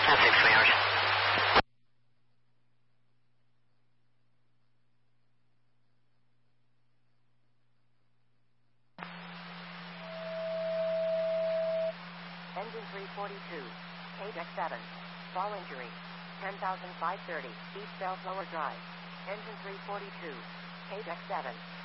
Traffic 3 hours. Engine 342, KX7, fall injury, 10,530, East Bellflower Drive. Engine 342, KX7.